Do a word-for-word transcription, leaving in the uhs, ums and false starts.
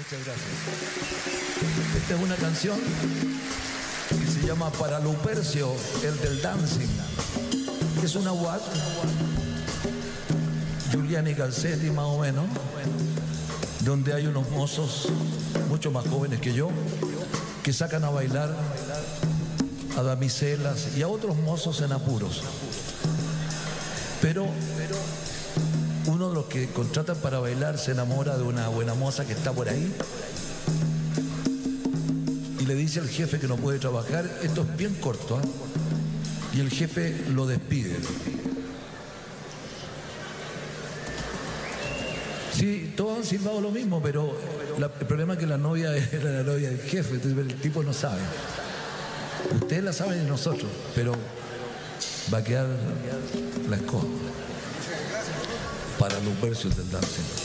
Muchas gracias. Esta es una canción que se llama Para Lupercio, el del dancing. Es una guat, Giuliani Calcetti más o menos, donde hay unos mozos mucho más jóvenes que yo que sacan a bailar a damiselas y a otros mozos en apuros. Pero uno de los que contratan para bailar se enamora de una buena moza que está por ahí y le dice al jefe que no puede trabajar. Esto es bien corto, ¿eh? Y el jefe lo despide. Sí, todos han silbado lo mismo, pero la, el problema es que la novia era la novia del jefe, entonces el tipo no sabe. Ustedes la saben y nosotros, pero va a quedar la escoba para los versos del dancing.